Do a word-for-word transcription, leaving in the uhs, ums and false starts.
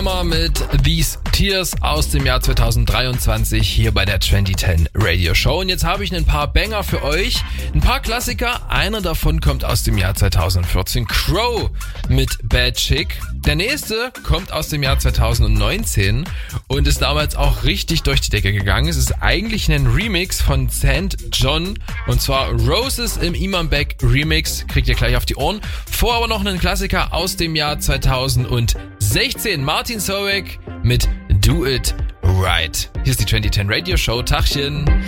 Glamour mit These Tears aus dem Jahr zweitausenddreiundzwanzig hier bei der zwanzig zehn Radio Show. Und jetzt habe ich ein paar Banger für euch, ein paar Klassiker. Einer davon kommt aus dem Jahr zweitausendvierzehn, Crow mit Bad Chick. Der nächste kommt aus dem Jahr zweitausendneunzehn und ist damals auch richtig durch die Decke gegangen. Es ist eigentlich ein Remix von Saint John und zwar Roses im Iman Beck Remix. Kriegt ihr gleich auf die Ohren. Vor aber noch einen Klassiker aus dem Jahr zweitausendsechzehn. Martin Solveig mit Do It Right. Hier ist die zwanzig zehn Radio Show. Tachchen.